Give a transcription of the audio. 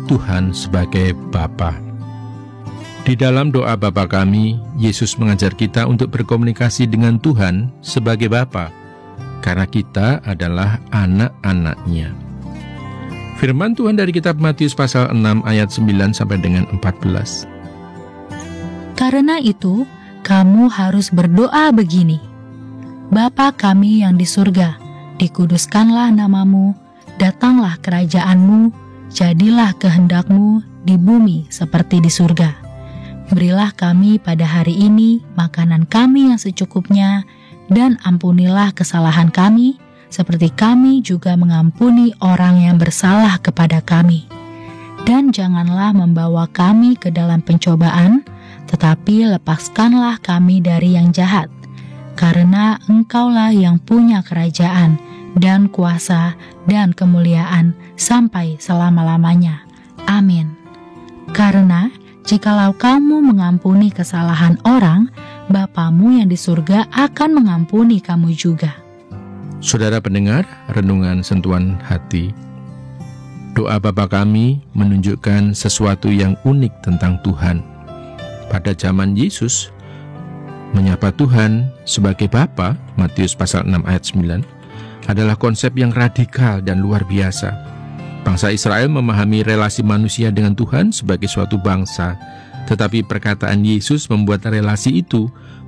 Tuhan sebagai Bapa. Di dalam doa Bapa kami, Yesus mengajar kita untuk berkomunikasi dengan Tuhan sebagai Bapa, karena kita adalah anak-anak-Nya. Firman Tuhan dari kitab Matius pasal 6 ayat 9 sampai dengan 14. Karena itu, kamu harus berdoa begini: Bapa kami yang di surga, dikuduskanlah namamu, datanglah kerajaanmu, jadilah kehendak-Mu di bumi seperti di surga. Berilah kami pada hari ini makanan kami yang secukupnya, dan ampunilah kesalahan kami, seperti kami juga mengampuni orang yang bersalah kepada kami. Dan janganlah membawa kami ke dalam pencobaan, tetapi lepaskanlah kami dari yang jahat. Karena Engkaulah yang punya kerajaan, dan kuasa, dan kemuliaan, sampai selama-lamanya. Amin. Karena jikalau kamu mengampuni kesalahan orang, Bapamu yang di surga akan mengampuni kamu juga. Saudara pendengar, renungan sentuhan hati. Doa Bapa kami menunjukkan sesuatu yang unik tentang Tuhan. Pada zaman Yesus, menyapa Tuhan sebagai Bapa, Matius pasal 6 ayat 9, adalah konsep yang radikal dan luar biasa. Bangsa Israel memahami relasi manusia dengan Tuhan sebagai suatu bangsa, tetapi perkataan Yesus membuat relasi itu